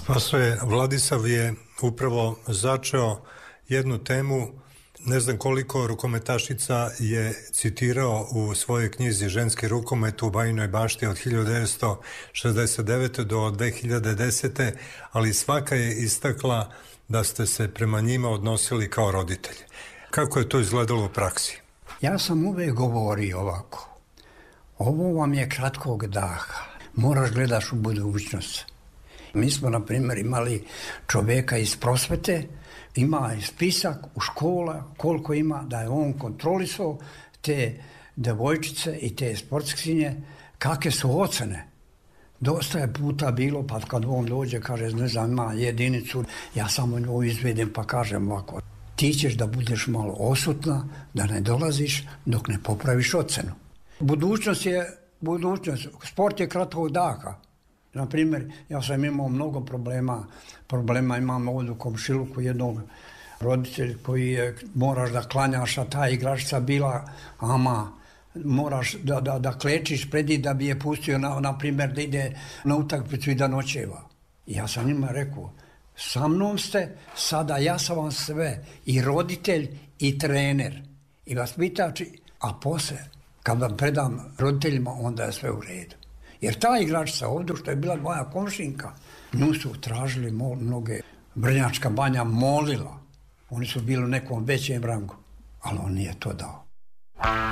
Vladislav je upravo začeo jednu temu. Ne znam koliko rukometašica je citirao u svojoj knjizi Ženski rukomet u Bajinoj Bašti od 1969. do 2010. ali svaka je istakla da ste se prema njima odnosili kao roditelji. Kako je to izgledalo u praksi? Ja sam uvijek govorio ovako. Ovo vam je kratkog daha. Moraš gledaš u budućnost. Mi smo, na primjer, imali čovjeka iz prosvete, ima spisak u škola koliko ima, da je on kontrolisao te devojčice i te sportskine, kakve su ocene. Dosta je puta bilo, pa kad on dođe, kaže, ne znam, ima jedinicu, ja samo nju izvedem pa kažem ovako, ti ćeš da budeš malo osutna, da ne dolaziš dok ne popraviš ocenu. Budućnost, sport je kratkog daha. Na primjer, ja sam imao mnogo problema imam ovdje u komšiluku jednog roditelja koji je, moraš da klanjaš, a ta igračica bila, moraš da klečiš pred njih da bi je pustio, na primjer, da ide na utakmicu i da noćeva. I ja sam njima rekao, sa mnom ste, sada ja sam vam sve, i roditelj, i trener, i vaspitač, a poslije, kad vam predam roditeljima, onda je sve u redu. Jer ta igračica ovdje, što je bila moja komšinka, nju su tražili mnoge, Vrnjačka Banja molila. Oni su bili u nekom većem rangu, ali on nije to dao.